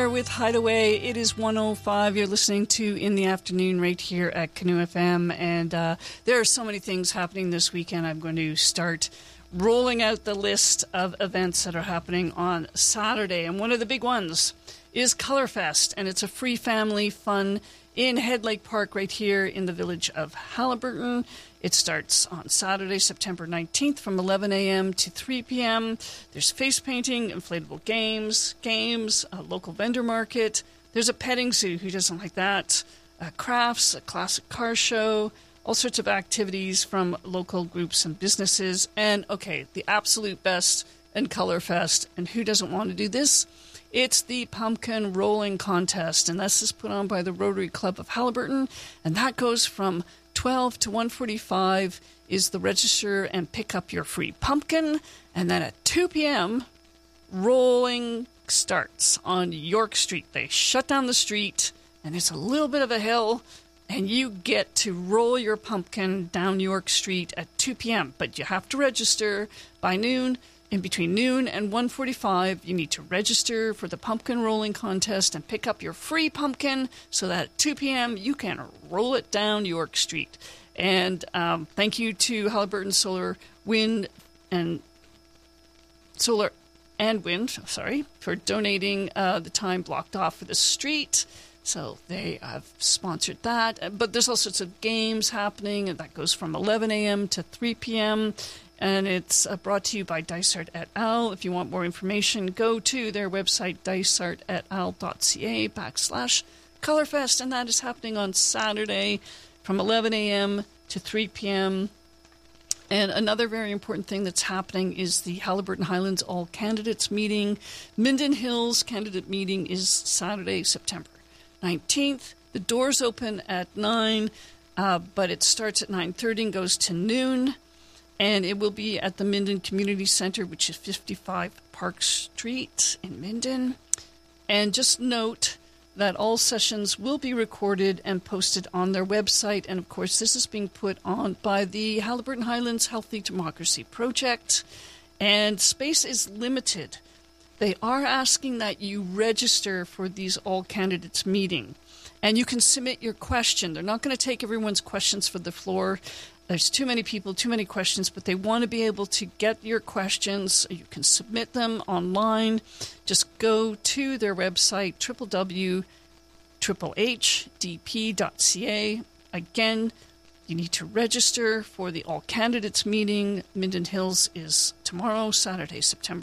With Hideaway, it is 1:05. You're listening to In the Afternoon right here at Canoe FM, and there are so many things happening this weekend. I'm going to start rolling out the list of events that are happening on Saturday, and one of the big ones is Colorfest, and it's a free family fun in Head Lake Park right here in the village of Haliburton. It starts on Saturday, September 19th from 11 a.m. to 3 p.m. There's face painting, inflatable games, a local vendor market. There's a petting zoo, who doesn't like that? Crafts, a classic car show, all sorts of activities from local groups and businesses. And, okay, the absolute best in Colorfest, and who doesn't want to do this? It's the pumpkin rolling contest, and this is put on by the Rotary Club of Haliburton, and that goes from 12 to 1:45 is the register and pick up your free pumpkin, and then at 2 p.m., rolling starts on York Street. They shut down the street, and it's a little bit of a hill, and you get to roll your pumpkin down York Street at 2 p.m., but you have to register by noon. In between noon and 1:45, you need to register for the pumpkin rolling contest and pick up your free pumpkin so that at 2 p.m. you can roll it down York Street. And thank you to Haliburton Solar and Wind, for donating the time blocked off for the street. So they have sponsored that. But there's all sorts of games happening, and that goes from 11 a.m. to 3 p.m., and it's brought to you by Dysart et al. If you want more information, go to their website, dysartetal.ca/Colorfest, and that is happening on Saturday from 11 a.m. to 3 p.m. And another very important thing that's happening is the Haliburton Highlands All Candidates Meeting. Minden Hills Candidate Meeting is Saturday, September 19th. The doors open at 9, but it starts at 9:30 and goes to noon. And it will be at the Minden Community Center, which is 55 Park Street in Minden. And just note that all sessions will be recorded and posted on their website. And, of course, this is being put on by the Haliburton Highlands Healthy Democracy Project. And space is limited. They are asking that you register for these all candidates meeting. And you can submit your question. They're not going to take everyone's questions for the floor. There's too many people, too many questions, but they want to be able to get your questions. You can submit them online. Just go to their website, www.hhdp.ca. Again, you need to register for the All Candidates meeting. Minden Hills is tomorrow, Saturday, September